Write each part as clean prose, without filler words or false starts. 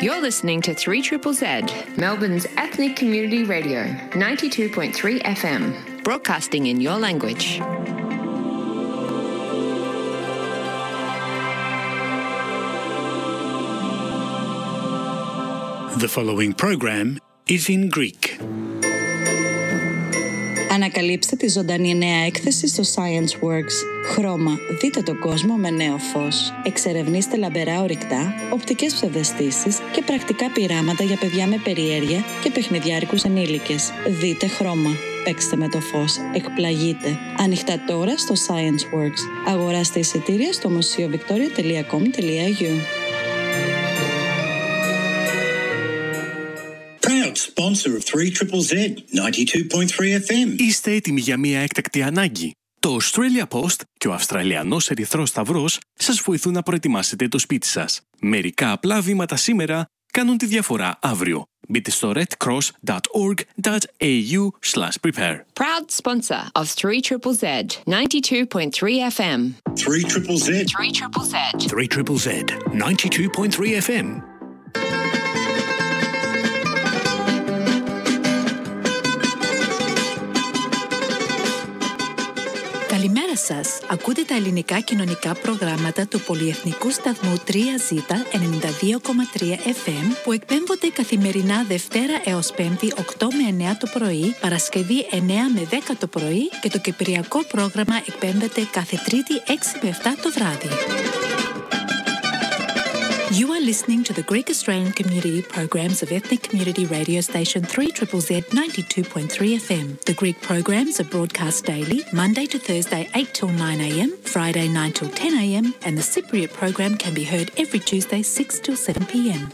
You're listening to 3ZZZ, Melbourne's ethnic community radio, 92.3 FM, broadcasting in your language. The following program is in Greek. Ανακαλύψτε τη ζωντανή νέα έκθεση στο Science Works. Χρώμα, δείτε τον κόσμο με νέο φως. Εξερευνήστε λαμπερά ορυκτά, οπτικές ψευδαισθήσεις και πρακτικά πειράματα για παιδιά με περιέργεια και παιχνιδιάρικους ενήλικες. Δείτε χρώμα. Παίξτε με το φως. Εκπλαγείτε. Ανοιχτά τώρα στο Science Works. Αγοράστε εισιτήρια στο museovictoria.com.au. Sponsor of 3ZZZ, 92.3 FM. Είστε έτοιμοι για μια έκτακτη ανάγκη? Το Australia Post και ο Αυστραλιανός Ερυθρός Σταυρός σας βοηθούν να προετοιμάσετε το σπίτι σας. Μερικά απλά βήματα σήμερα κάνουν τη διαφορά αύριο. Μπείτε στο redcross.org.au/prepare. Proud sponsor of 3ZZZ, 92.3 FM. 3ZZZ. 3ZZZ, 92.3 FM. Καλημέρα σας. Ακούτε τα ελληνικά κοινωνικά προγράμματα του πολυεθνικού σταθμού 3Z 92,3 FM που εκπέμπονται καθημερινά Δευτέρα έως Πέμπτη 8 με 9 το πρωί, Παρασκευή 9 με 10 το πρωί και το κυπριακό πρόγραμμα εκπέμπεται κάθε Τρίτη 6 με 7 το βράδυ. You are listening to the Greek Australian community programs of ethnic community radio station 3ZZZ 92.3 FM. The Greek programs are broadcast daily, Monday to Thursday 8 till 9 a.m, Friday 9 till 10 a.m, and the Cypriot program can be heard every Tuesday 6 till 7 p.m.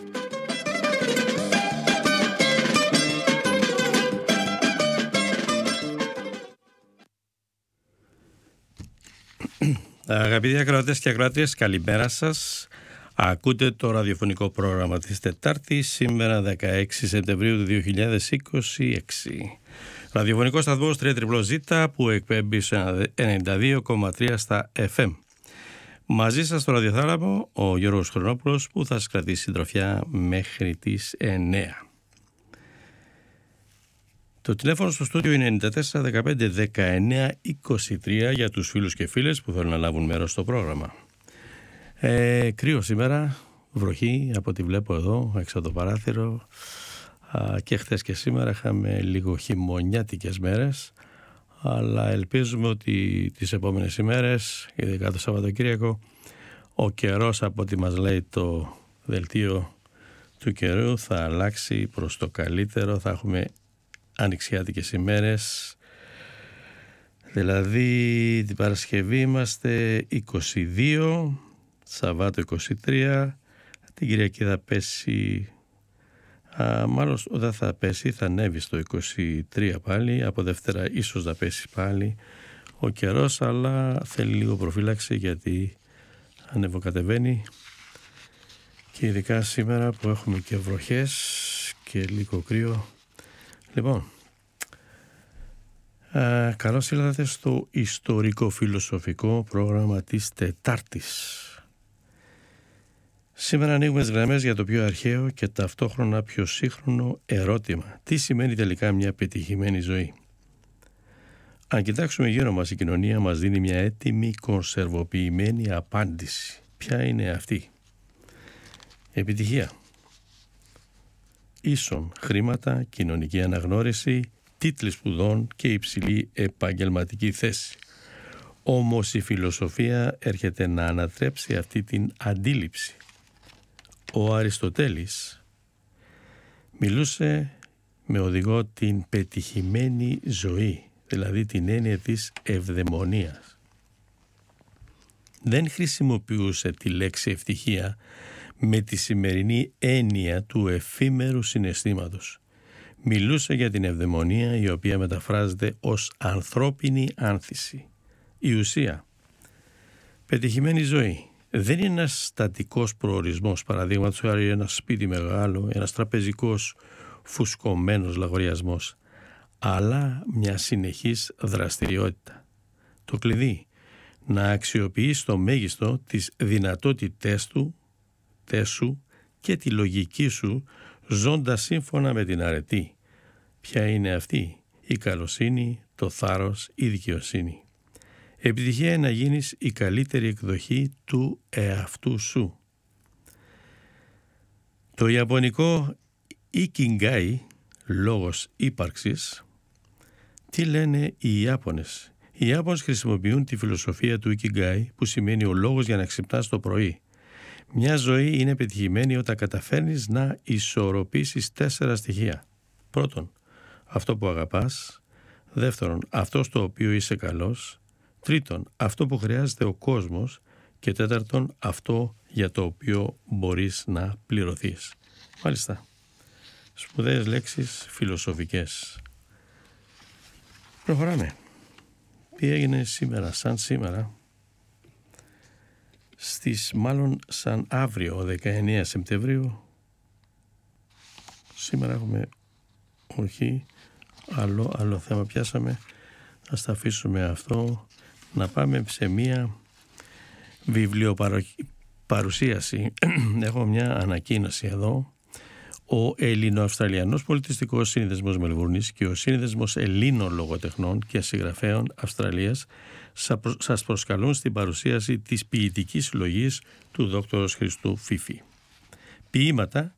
Αγαπητοί ακροατές και ακροατρίες, καλημέρα σας. Ακούτε το ραδιοφωνικό πρόγραμμα της Τετάρτης, σήμερα 16 Σεπτεμβρίου του 2026. Ραδιοφωνικό σταθμός 3ZZZ που εκπέμπει σε 92,3 στα FM. Μαζί σας στο ραδιοθάλαμο ο Γιώργος Χρονόπουλος που θα σας κρατήσει συντροφιά μέχρι τις 9. Το τηλέφωνο στο στούντιο είναι 94 15 19 23 για τους φίλους και φίλες που θέλουν να λάβουν μέρος στο πρόγραμμα. Κρύο σήμερα, βροχή από ό,τι βλέπω εδώ έξω από το παράθυρο, και χθες και σήμερα είχαμε λίγο χειμωνιάτικες μέρες, αλλά ελπίζουμε ότι τις επόμενες ημέρες, ειδικά το Σαββατοκύριακο, ο καιρός από ό,τι μας λέει το δελτίο του καιρού θα αλλάξει προς το καλύτερο. Θα έχουμε ανοιξιάτικες ημέρες, δηλαδή την Παρασκευή είμαστε 22, Σαββάτο 23, την Κυριακή θα πέσει, μάλλον δεν θα πέσει, θα ανέβει στο 23 πάλι, από Δευτέρα ίσως θα πέσει πάλι ο καιρός, αλλά θέλει λίγο προφύλαξη γιατί ανεβοκατεβαίνει και ειδικά σήμερα που έχουμε και βροχές και λίγο κρύο. Λοιπόν, καλώς ήρθατε στο ιστορικό φιλοσοφικό πρόγραμμα της Τετάρτης. Σήμερα ανοίγουμε τις γραμμές για το πιο αρχαίο και ταυτόχρονα πιο σύγχρονο ερώτημα. Τι σημαίνει τελικά μια πετυχημένη ζωή? Αν κοιτάξουμε γύρω μας, η κοινωνία μας δίνει μια έτοιμη, κονσερβοποιημένη απάντηση. Ποια είναι αυτή? Επιτυχία. Ίσον χρήματα, κοινωνική αναγνώριση, τίτλοι σπουδών και υψηλή επαγγελματική θέση. Όμως η φιλοσοφία έρχεται να ανατρέψει αυτή την αντίληψη. Ο Αριστοτέλης μιλούσε με οδηγό την πετυχημένη ζωή, δηλαδή την έννοια της ευδαιμονίας. Δεν χρησιμοποιούσε τη λέξη ευτυχία με τη σημερινή έννοια του εφήμερου συναισθήματος. Μιλούσε για την ευδαιμονία, η οποία μεταφράζεται ως ανθρώπινη άνθηση. Η ουσία. Πετυχημένη ζωή δεν είναι ένας στατικός προορισμός, παραδείγματος χάρη ένα σπίτι μεγάλο, ένας τραπεζικός φουσκωμένος λαγοριασμός, αλλά μια συνεχής δραστηριότητα. Το κλειδί, να αξιοποιείς στο μέγιστο τις δυνατότητές σου και τη λογική σου ζώντας σύμφωνα με την αρετή. Ποια είναι αυτή? Η καλοσύνη, το θάρρος, η δικαιοσύνη. Επιτυχία είναι να γίνεις η καλύτερη εκδοχή του εαυτού σου. Το ιαπωνικό Ikigai, λόγος ύπαρξης, τι λένε οι Ιάπωνες? Οι Ιάπωνες χρησιμοποιούν τη φιλοσοφία του Ikigai, που σημαίνει ο λόγος για να ξυπνάς το πρωί. Μια ζωή είναι πετυχημένη όταν καταφέρνεις να ισορροπήσεις 4 στοιχεία. Πρώτον, αυτό που αγαπάς. Δεύτερον, αυτό στο οποίο είσαι καλός. Τρίτον, αυτό που χρειάζεται ο κόσμος. Και τέταρτον, αυτό για το οποίο μπορείς να πληρωθείς. Μάλιστα, σπουδαίες λέξεις φιλοσοφικές. Προχωράμε. Τι έγινε σήμερα, σαν σήμερα, σαν αύριο, 19 Σεπτεμβρίου, σήμερα έχουμε, όχι, άλλο θέμα πιάσαμε, ας τα αφήσουμε αυτό, να πάμε σε μία βιβλιοπαρουσίαση. Έχω μια ανακοίνωση εδώ. Ο Ελληνοαυστραλιανός Πολιτιστικός Σύνδεσμος Μελβούρνης και ο Σύνδεσμος Ελλήνων Λογοτεχνών και Συγγραφέων Αυστραλίας σας προσκαλούν στην παρουσίαση της ποιητικής συλλογής του Δόκτωρος Χριστού Φίφη. Ποίηματα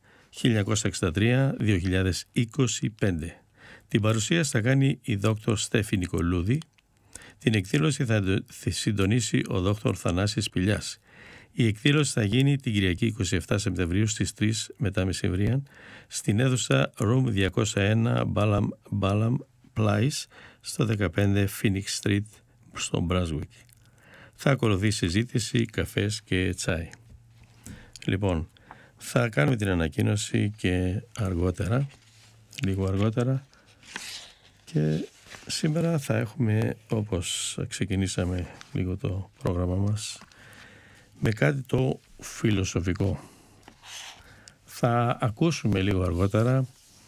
1963-2025. Την παρουσίαση θα κάνει η Δόκτωρ Στέφη Νικολούδη. Την εκδήλωση θα συντονίσει ο Δόκτωρ Θανάσης Σπηλιάς. Η εκδήλωση θα γίνει την Κυριακή 27 Σεπτεμβρίου στις 3 μετά μεσημβρίαν στην αίθουσα Room 201 Balham Place στο 15 Phoenix Street στο Brunswick. Θα ακολουθεί συζήτηση, καφές και τσάι. Λοιπόν, θα κάνουμε την ανακοίνωση και λίγο αργότερα, και σήμερα θα έχουμε, όπως ξεκινήσαμε λίγο το πρόγραμμα μας, με κάτι το φιλοσοφικό. Θα ακούσουμε λίγο αργότερα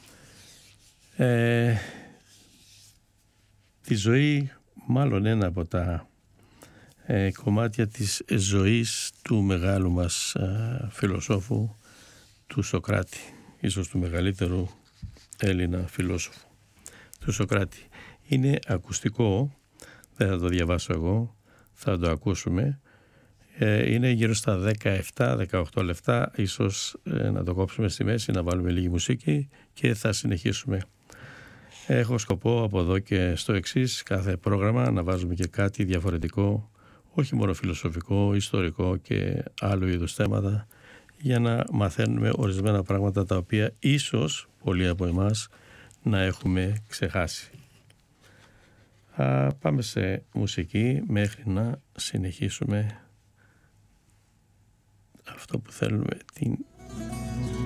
τη ζωή, μάλλον ένα από τα κομμάτια της ζωής του μεγάλου μας φιλοσόφου, του Σοκράτη, ίσως του μεγαλύτερου Έλληνα φιλόσοφου, του Σοκράτη. Είναι ακουστικό, δεν θα το διαβάσω εγώ, θα το ακούσουμε. Είναι γύρω στα 17-18 λεπτά, ίσως να το κόψουμε στη μέση, να βάλουμε λίγη μουσική και θα συνεχίσουμε. Έχω σκοπό από εδώ και στο εξής, κάθε πρόγραμμα να βάζουμε και κάτι διαφορετικό, όχι μόνο φιλοσοφικό, ιστορικό και άλλου είδους θέματα, για να μαθαίνουμε ορισμένα πράγματα τα οποία ίσως πολλοί από εμάς να έχουμε ξεχάσει. Πάμε σε μουσική μέχρι να συνεχίσουμε αυτό που θέλουμε, την